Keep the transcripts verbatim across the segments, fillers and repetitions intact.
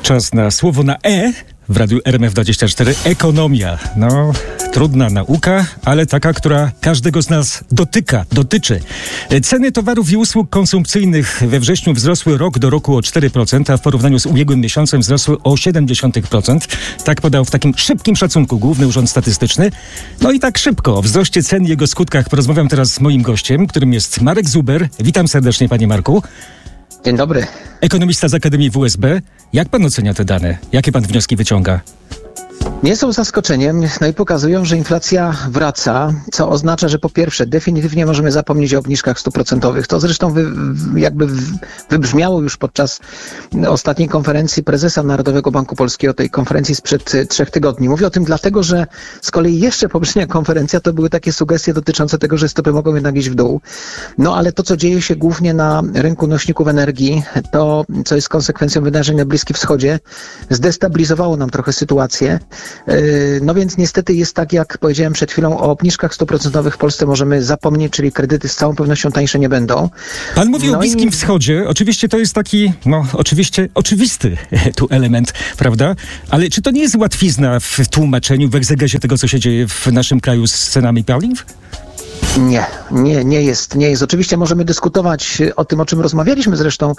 Czas na słowo na E w Radiu R M F dwadzieścia cztery. Ekonomia. No, trudna nauka, ale taka, która każdego z nas dotyka, dotyczy. Ceny towarów i usług konsumpcyjnych we wrześniu wzrosły rok do roku o cztery procent, a w porównaniu z ubiegłym miesiącem wzrosły o siedem procent. Tak podał w takim szybkim szacunku Główny Urząd Statystyczny. No i tak szybko o wzroście cen i jego skutkach porozmawiam teraz z moim gościem, którym jest Marek Zuber. Witam serdecznie, panie Marku. Dzień dobry. Ekonomista z Akademii W S B. Jak pan ocenia te dane? Jakie pan wnioski wyciąga? Nie są zaskoczeniem, no i pokazują, że inflacja wraca, co oznacza, że po pierwsze definitywnie możemy zapomnieć o obniżkach stuprocentowych. To zresztą wy, jakby wybrzmiało już podczas ostatniej konferencji prezesa Narodowego Banku Polskiego, tej konferencji sprzed trzech tygodni. Mówię o tym dlatego, że z kolei jeszcze poprzednia konferencja to były takie sugestie dotyczące tego, że stopy mogą jednak iść w dół. No ale to, co dzieje się głównie na rynku nośników energii, to, co jest konsekwencją wydarzeń na Bliskim Wschodzie, zdestabilizowało nam trochę sytuację. No więc niestety jest tak, jak powiedziałem przed chwilą, o obniżkach stuprocentowych w Polsce możemy zapomnieć, czyli kredyty z całą pewnością tańsze nie będą. Pan mówi no o Bliskim i... Wschodzie. Oczywiście to jest taki, no oczywiście oczywisty tu element, prawda? Ale czy to nie jest łatwizna w tłumaczeniu, w egzegezie tego, co się dzieje w naszym kraju z cenami paliw? Nie, nie, nie jest, nie jest. Oczywiście możemy dyskutować o tym, o czym rozmawialiśmy zresztą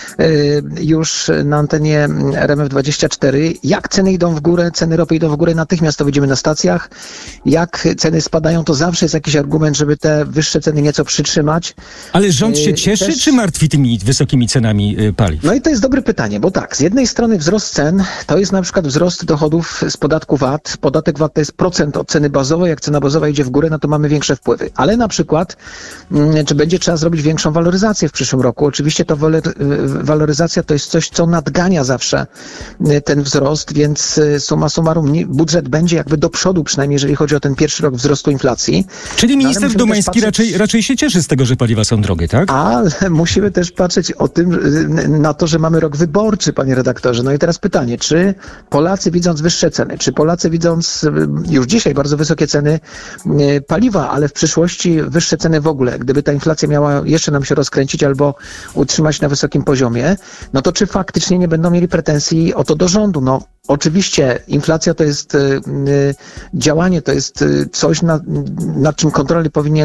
yy, już na antenie R M F dwadzieścia cztery. Jak ceny idą w górę, ceny ropy idą w górę, natychmiast to widzimy na stacjach. Jak ceny spadają, to zawsze jest jakiś argument, żeby te wyższe ceny nieco przytrzymać. Ale rząd się cieszy, Też... czy martwi tymi wysokimi cenami yy, paliw? No i to jest dobre pytanie, bo tak, z jednej strony wzrost cen to jest na przykład wzrost dochodów z podatku V A T. Podatek V A T to jest procent od ceny bazowej. Jak cena bazowa idzie w górę, no to mamy większe wpływy. Ale na przykład, czy będzie trzeba zrobić większą waloryzację w przyszłym roku? Oczywiście to waloryzacja to jest coś, co nadgania zawsze ten wzrost, więc summa summarum budżet będzie jakby do przodu, przynajmniej jeżeli chodzi o ten pierwszy rok wzrostu inflacji. Czyli minister no, Domański patrzeć... raczej, raczej się cieszy z tego, że paliwa są drogie, tak? Ale musimy też patrzeć o tym, na to, że mamy rok wyborczy, panie redaktorze. No i teraz pytanie, czy Polacy widząc wyższe ceny, czy Polacy widząc już dzisiaj bardzo wysokie ceny paliwa, ale w przyszłości wyższe ceny w ogóle, gdyby ta inflacja miała jeszcze nam się rozkręcić albo utrzymać na wysokim poziomie, no to czy faktycznie nie będą mieli pretensji o to do rządu? No oczywiście inflacja to jest y, y, działanie, to jest y, coś, na, nad czym kontrolę powinien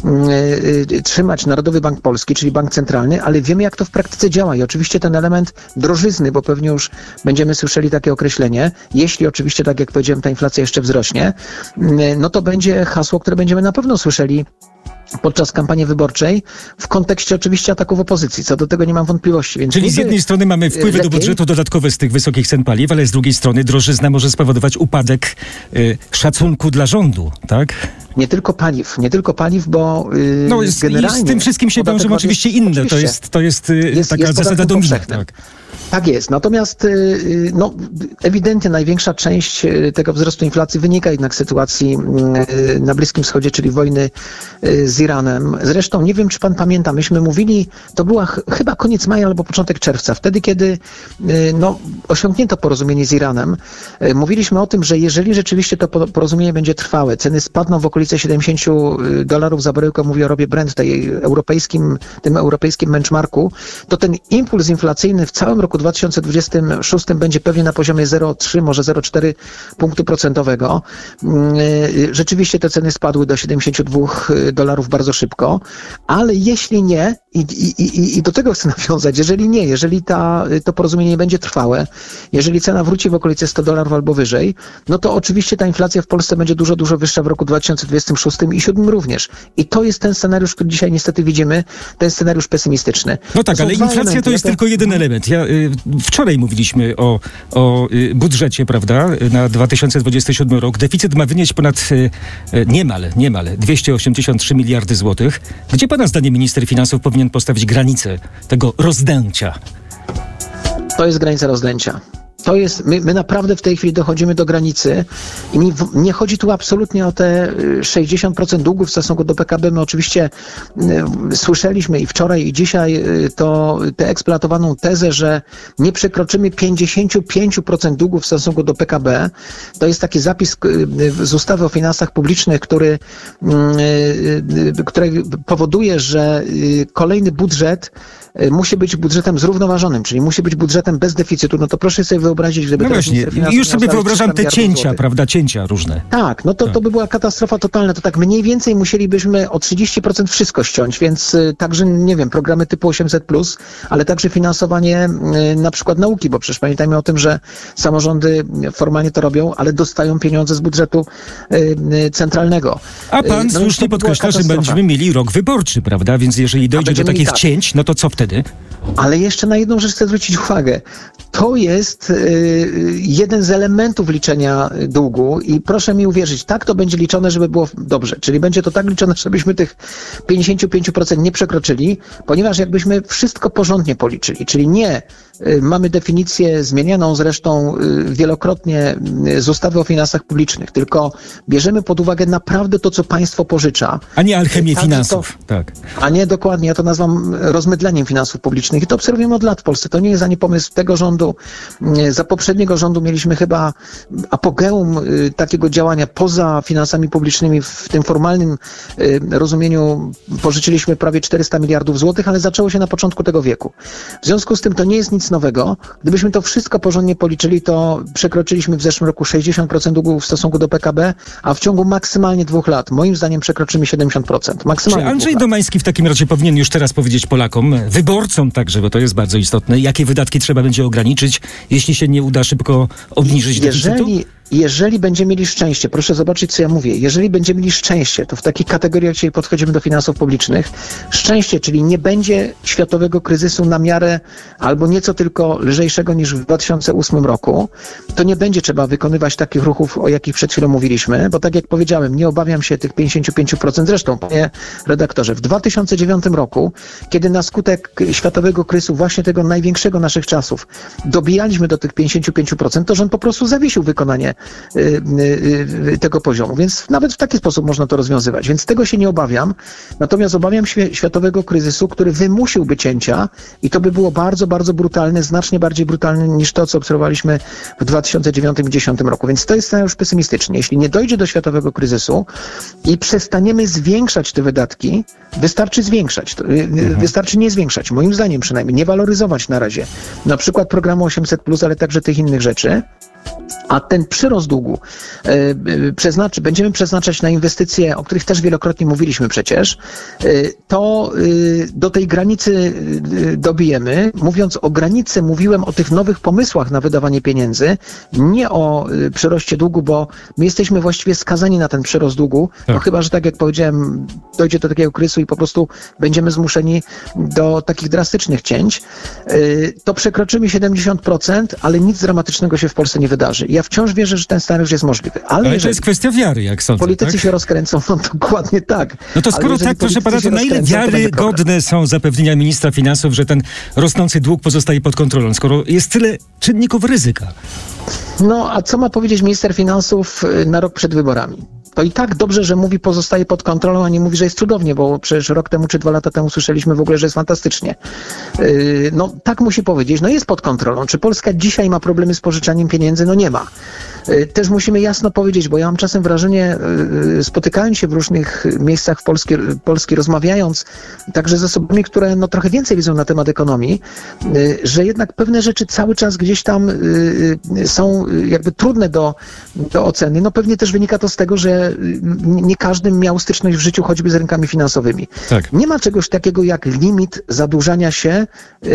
y, y, trzymać Narodowy Bank Polski, czyli Bank Centralny, ale wiemy, jak to w praktyce działa i oczywiście ten element drożyzny, bo pewnie już będziemy słyszeli takie określenie, jeśli oczywiście, tak jak powiedziałem, ta inflacja jeszcze wzrośnie, y, no to będzie hasło, które będziemy na pewno słyszeli podczas kampanii wyborczej, w kontekście oczywiście ataków opozycji. Co do tego nie mam wątpliwości. Więc Czyli z jednej strony mamy wpływy lepiej do budżetu dodatkowe z tych wysokich cen paliw, ale z drugiej strony drożyzna może spowodować upadek y, szacunku dla rządu, tak? Nie tylko paliw, nie tylko paliw, bo yy, no jest, generalnie... I z tym wszystkim się wiążą oczywiście inne. Oczywiście. To jest, to jest, y, jest taka jest zasada domina. Tak. Tak jest. Natomiast no, ewidentnie największa część tego wzrostu inflacji wynika jednak z sytuacji na Bliskim Wschodzie, czyli wojny z Iranem. Zresztą nie wiem, czy pan pamięta, myśmy mówili, to była ch- chyba koniec maja albo początek czerwca, wtedy kiedy no, osiągnięto porozumienie z Iranem. Mówiliśmy o tym, że jeżeli rzeczywiście to porozumienie będzie trwałe, ceny spadną w okolice siedemdziesiąt dolarów za baryłkę, mówię o ropie Brent, tej europejskim, tym europejskim benchmarku, to ten impuls inflacyjny w całym roku dwa tysiące dwudziestym szóstym będzie pewnie na poziomie zero przecinek trzy, może zero przecinek cztery punktu procentowego. Rzeczywiście te ceny spadły do siedemdziesiąt dwa dolarów bardzo szybko, ale jeśli nie, i, i, i, i do tego chcę nawiązać, jeżeli nie, jeżeli ta, to porozumienie nie będzie trwałe, jeżeli cena wróci w okolice sto dolarów albo wyżej, no to oczywiście ta inflacja w Polsce będzie dużo, dużo wyższa w roku dwa tysiące dwudziestym szóstym i dwa tysiące dwudziestym siódmym również. I to jest ten scenariusz, który dzisiaj niestety widzimy, ten scenariusz pesymistyczny. No tak, ale inflacja elementy. to jest ja te... tylko jeden element. Ja, y, wczoraj mówiliśmy o, o y, budżecie, prawda, na dwa tysiące dwudziesty siódmy rok. Deficyt ma wynieść ponad y, niemal, niemal dwieście osiemdziesiąt trzy miliardy złotych. Gdzie pana zdaniem minister finansów powinien postawić granicę tego rozdęcia? To jest granica rozdęcia. To jest, my, my naprawdę w tej chwili dochodzimy do granicy i mi w, nie chodzi tu absolutnie o te sześćdziesiąt procent długu w stosunku do P K B. My oczywiście y, słyszeliśmy i wczoraj i dzisiaj y, to tę eksploatowaną tezę, że nie przekroczymy pięćdziesiąt pięć procent długu w stosunku do P K B. To jest taki zapis y, z ustawy o finansach publicznych, który, y, y, y, który powoduje, że y, kolejny budżet musi być budżetem zrównoważonym, czyli musi być budżetem bez deficytu, no to proszę sobie wyobrazić, gdyby... No właśnie, już sobie wyobrażam te cięcia, złotych. prawda, cięcia różne. Tak, no to, tak. to by była katastrofa totalna, to tak mniej więcej musielibyśmy o trzydzieści procent wszystko ściąć, więc y, także, nie wiem, programy typu osiemset plus, ale także finansowanie y, na przykład nauki, bo przecież pamiętajmy o tym, że samorządy formalnie to robią, ale dostają pieniądze z budżetu y, y, centralnego. A pan no, słusznie podkreśla, że będziemy mieli rok wyborczy, prawda, więc jeżeli dojdzie do takich tak. cięć, no to co wtedy? Ale jeszcze na jedną rzecz chcę zwrócić uwagę. To jest y, jeden z elementów liczenia długu i proszę mi uwierzyć, tak to będzie liczone, żeby było dobrze. Czyli będzie to tak liczone, żebyśmy tych pięćdziesiąt pięć procent nie przekroczyli, ponieważ jakbyśmy wszystko porządnie policzyli, czyli nie y, mamy definicję zmienianą zresztą y, wielokrotnie y, z ustawy o finansach publicznych, tylko bierzemy pod uwagę naprawdę to, co państwo pożycza. A nie alchemię tak, finansów. To, tak. A nie dokładnie, ja to nazywam rozmydleniem finansów publicznych i to obserwujemy od lat w Polsce. To nie jest ani pomysł tego rządu. Za poprzedniego rządu mieliśmy chyba apogeum y, takiego działania poza finansami publicznymi w tym formalnym y, rozumieniu. Pożyczyliśmy prawie czterysta miliardów złotych, ale zaczęło się na początku tego wieku. W związku z tym to nie jest nic nowego. Gdybyśmy to wszystko porządnie policzyli, to przekroczyliśmy w zeszłym roku sześćdziesiąt procent długu w stosunku do P K B, a w ciągu maksymalnie dwóch lat, moim zdaniem, przekroczymy siedemdziesiąt procent. Maksymalnie. Czy Andrzej Domański w takim razie powinien już teraz powiedzieć Polakom, wyborcom także, bo to jest bardzo istotne, jakie wydatki trzeba będzie ograniczyć, jeśli się nie uda szybko obniżyć deficytu? Jeżeli, jeżeli będziemy mieli szczęście, proszę zobaczyć, co ja mówię, jeżeli będziemy mieli szczęście, to w takich kategoriach dzisiaj podchodzimy do finansów publicznych, szczęście, czyli nie będzie światowego kryzysu na miarę albo nieco tylko lżejszego niż w dwa tysiące ósmym roku, to nie będzie trzeba wykonywać takich ruchów, o jakich przed chwilą mówiliśmy, bo tak jak powiedziałem, nie obawiam się tych pięćdziesiąt pięć procent. Zresztą, panie redaktorze, w dwa tysiące dziewiątym roku, kiedy na skutek światowego kryzysu, właśnie tego największego naszych czasów, dobijaliśmy do tych pięćdziesiąt pięć procent, to rząd po prostu zawiesił wykonanie y, y, y, tego poziomu. Więc nawet w taki sposób można to rozwiązywać. Więc tego się nie obawiam. Natomiast obawiam się światowego kryzysu, który wymusiłby cięcia i to by było bardzo, bardzo brutalne, znacznie bardziej brutalne niż to, co obserwowaliśmy w dwa tysiące dziewiątym i dwa tysiące dziesiątym roku. Więc to jest scenariusz pesymistyczny. Jeśli nie dojdzie do światowego kryzysu i przestaniemy zwiększać te wydatki, wystarczy zwiększać. Mhm. Wystarczy nie zwiększać. Moim zdaniem przynajmniej. Nie waloryzować na razie. Na przykład programu osiemset plus, ale także tych innych rzeczy. A ten przyrost długu y, przeznaczy, będziemy przeznaczać na inwestycje, o których też wielokrotnie mówiliśmy przecież, y, to y, do tej granicy y, dobijemy. Mówiąc o granicy, mówiłem o tych nowych pomysłach na wydawanie pieniędzy, nie o y, przyroście długu, bo my jesteśmy właściwie skazani na ten przyrost długu, tak. No chyba że tak jak powiedziałem, dojdzie do takiego kryzysu i po prostu będziemy zmuszeni do takich drastycznych cięć, y, to przekroczymy siedemdziesiąt procent, ale nic dramatycznego się w Polsce nie wydarzy. Ja wciąż wierzę, że ten scenariusz jest możliwy. Ale, ale to jest kwestia wiary, jak sądzę. Politycy tak? się rozkręcą, no dokładnie tak. No to skoro tak, proszę pana, to na ile wiarygodne są zapewnienia ministra finansów, że ten rosnący dług pozostaje pod kontrolą, skoro jest tyle czynników ryzyka? No, a co ma powiedzieć minister finansów na rok przed wyborami? To i tak dobrze, że mówi pozostaje pod kontrolą, a nie mówi, że jest cudownie, bo przecież rok temu czy dwa lata temu słyszeliśmy w ogóle, że jest fantastycznie. Yy, no tak musi powiedzieć, no jest pod kontrolą. Czy Polska dzisiaj ma problemy z pożyczaniem pieniędzy? No nie ma. Yy, też musimy jasno powiedzieć, bo ja mam czasem wrażenie, yy, spotykając się w różnych miejscach w Polski, Polski rozmawiając także z osobami, które no trochę więcej wiedzą na temat ekonomii, yy, że jednak pewne rzeczy cały czas gdzieś tam yy, są jakby trudne do, do oceny. No pewnie też wynika to z tego, że nie każdy miał styczność w życiu choćby z rynkami finansowymi. Tak. Nie ma czegoś takiego jak limit zadłużania się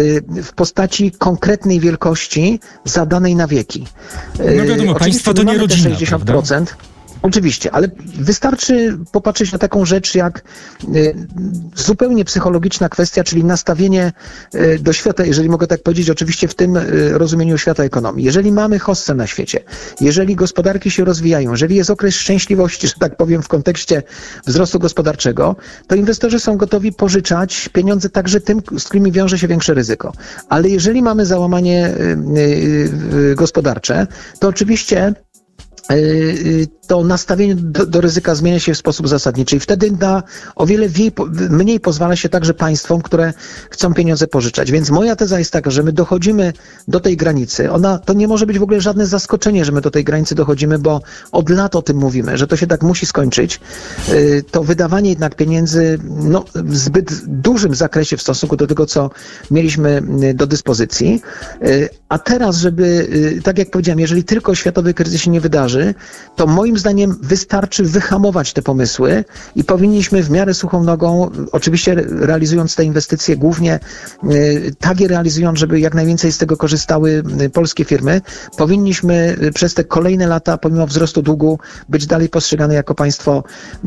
w postaci konkretnej wielkości zadanej na wieki. No wiadomo, państwo to nie rodzina, sześćdziesiąt procent. Prawda? Oczywiście, ale wystarczy popatrzeć na taką rzecz jak y, zupełnie psychologiczna kwestia, czyli nastawienie y, do świata, jeżeli mogę tak powiedzieć, oczywiście w tym y, rozumieniu świata ekonomii. Jeżeli mamy hossę na świecie, jeżeli gospodarki się rozwijają, jeżeli jest okres szczęśliwości, że tak powiem, w kontekście wzrostu gospodarczego, to inwestorzy są gotowi pożyczać pieniądze także tym, z którymi wiąże się większe ryzyko. Ale jeżeli mamy załamanie y, y, y, gospodarcze, to oczywiście to nastawienie do, do ryzyka zmienia się w sposób zasadniczy i wtedy na o wiele wie, mniej pozwala się także państwom, które chcą pieniądze pożyczać. Więc moja teza jest taka, że my dochodzimy do tej granicy. Ona, to nie może być w ogóle żadne zaskoczenie, że my do tej granicy dochodzimy, bo od lat o tym mówimy, że to się tak musi skończyć. To wydawanie jednak pieniędzy no, w zbyt dużym zakresie w stosunku do tego, co mieliśmy do dyspozycji. A teraz, żeby, tak jak powiedziałem, jeżeli tylko światowy kryzys się nie wydarzy, to moim zdaniem wystarczy wyhamować te pomysły i powinniśmy w miarę suchą nogą, oczywiście realizując te inwestycje, głównie y, tak je realizując, żeby jak najwięcej z tego korzystały y, polskie firmy, powinniśmy y, przez te kolejne lata, pomimo wzrostu długu, być dalej postrzegane jako państwo y,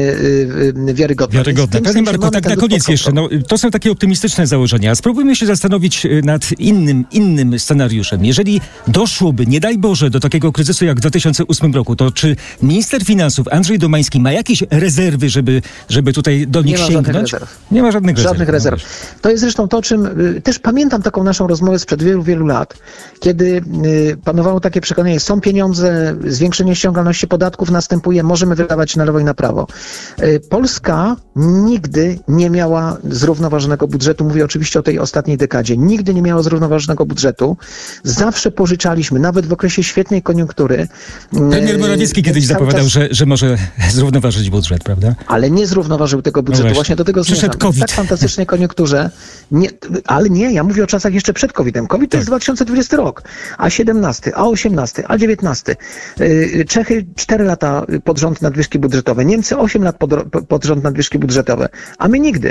y, wiarygodne. Wiarygodne. Panie Marku, tak na koniec jeszcze, no, to są takie optymistyczne założenia. Spróbujmy się zastanowić nad innym, innym scenariuszem. Jeżeli doszłoby, nie daj Boże, do takiego kryzysu jak w dwa tysiące ósmym roku, to czy minister finansów Andrzej Domański ma jakieś rezerwy, żeby, żeby tutaj do nich nie sięgnąć? Ma nie ma żadnych rezerw. Żadnych rezerw. To jest zresztą to, czym y, też pamiętam taką naszą rozmowę sprzed wielu, wielu lat, kiedy y, panowało takie przekonanie, są pieniądze, zwiększenie ściągalności podatków następuje, możemy wydawać na lewo i na prawo. Y, Polska nigdy nie miała zrównoważonego budżetu, mówię oczywiście o tej ostatniej dekadzie, nigdy nie miała zrównoważonego budżetu. Zawsze pożyczaliśmy, nawet w okresie świetnej koniunktury. Premier Morawiecki kiedyś zapowiadał, czas... że, że może zrównoważyć budżet, prawda? Ale nie zrównoważył tego budżetu. No właśnie. właśnie do tego zmierzam. Przyszedł COVID. W tak fantastycznej koniunkturze. Nie, ale nie, ja mówię o czasach jeszcze przed kowidem. COVID to tak. jest dwa tysiące dwudziesty rok, a siedemnasty, a osiemnasty, a dziewiętnasty. Czechy cztery lata pod rząd nadwyżki budżetowe. Niemcy osiem lat pod, pod rząd nadwyżki budżetowe. A my nigdy.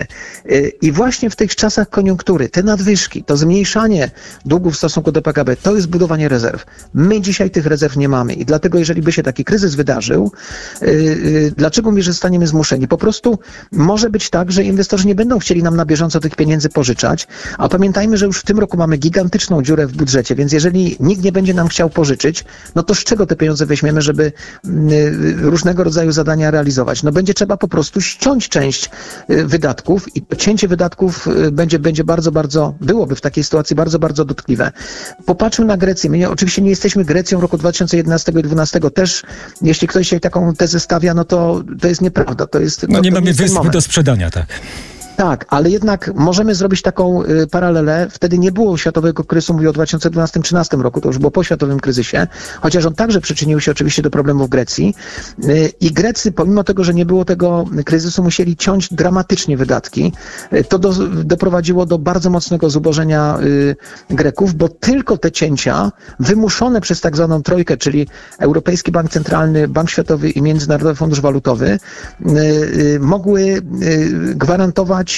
I właśnie w tych czasach koniunktury, te nadwyżki, to zmniejszanie długu w stosunku do P K B, to jest budowanie rezerw. My dzisiaj tych rezerw nie mamy i dlatego jeżeli by się taki kryzys wydarzył, yy, yy, dlaczego mówię, że zostaniemy zmuszeni? Po prostu może być tak, że inwestorzy nie będą chcieli nam na bieżąco tych pieniędzy pożyczać, a pamiętajmy, że już w tym roku mamy gigantyczną dziurę w budżecie, więc jeżeli nikt nie będzie nam chciał pożyczyć, no to z czego te pieniądze weźmiemy, żeby yy, różnego rodzaju zadania realizować? No będzie trzeba po prostu ściąć część yy, wydatków i cięcie wydatków yy, będzie, będzie bardzo, bardzo, byłoby w takiej sytuacji bardzo, bardzo dotkliwe. Popatrzmy na Grecję. My nie, oczywiście nie jesteśmy Grecją roku dwa tysiące jedenastego i dwa tysiące dwunastego. Też, jeśli ktoś się taką tezę stawia, no to to jest nieprawda. To jest, no to, nie to mamy wysp moment. do sprzedania, tak. Tak, ale jednak możemy zrobić taką y, paralelę. Wtedy nie było światowego kryzysu, mówię o dwa tysiące dwunastym do dwa tysiące trzynastym roku, to już było po światowym kryzysie, chociaż on także przyczynił się oczywiście do problemów Grecji. Y, I Grecy, pomimo tego, że nie było tego kryzysu, musieli ciąć dramatycznie wydatki. Y, to do, doprowadziło do bardzo mocnego zubożenia y, Greków, bo tylko te cięcia wymuszone przez tak zwaną trojkę, czyli Europejski Bank Centralny, Bank Światowy i Międzynarodowy Fundusz Walutowy, y, y, mogły y, gwarantować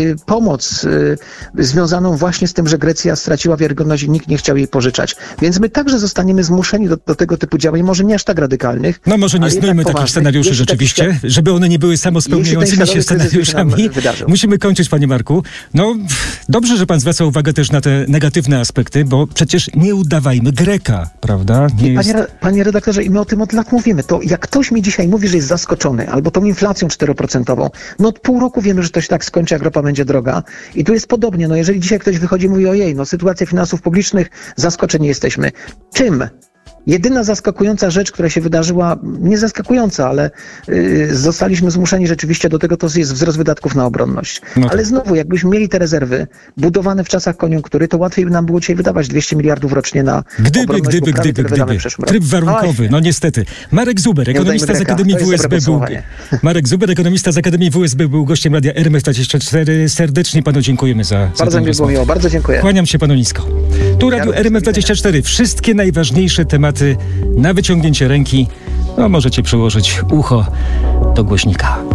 pomoc związaną właśnie z tym, że Grecja straciła wiarygodność i nikt nie chciał jej pożyczać. Więc my także zostaniemy zmuszeni do, do tego typu działań, może nie aż tak radykalnych. No może nie snujmy takich scenariuszy rzeczywiście, taki, żeby one nie były samospełniającymi się scenariuszami. Musimy kończyć, panie Marku. No dobrze, że pan zwraca uwagę też na te negatywne aspekty, bo przecież nie udawajmy Greka, prawda? Nie panie, jest... panie redaktorze, i my o tym od lat mówimy. To jak ktoś mi dzisiaj mówi, że jest zaskoczony, albo tą inflacją cztery procent, no od pół roku wiemy, że to się tak skończy, jak ropa będzie droga. I tu jest podobnie. No jeżeli dzisiaj ktoś wychodzi i mówi, ojej, no sytuacja finansów publicznych, zaskoczeni jesteśmy. Czym? Jedyna zaskakująca rzecz, która się wydarzyła, nie zaskakująca, ale yy, zostaliśmy zmuszeni rzeczywiście do tego, to jest wzrost wydatków na obronność. No tak. Ale znowu, jakbyśmy mieli te rezerwy budowane w czasach koniunktury, to łatwiej by nam było dzisiaj wydawać dwieście miliardów rocznie na gdyby, obronność. Gdyby, gdyby, gdyby. Tryb warunkowy, no niestety. Marek Zuber, ekonomista z Akademii W S B był... Marek Zuber, ekonomista z Akademii W S B był gościem Radia R M F dwadzieścia cztery. Serdecznie panu dziękujemy za, za Bardzo mi było miło, bardzo dziękuję. Kłaniam się panu nisko. Tu Radio R M F dwadzieścia cztery. Wszystkie najważniejsze tematy na wyciągnięcie ręki, no możecie przyłożyć ucho do głośnika.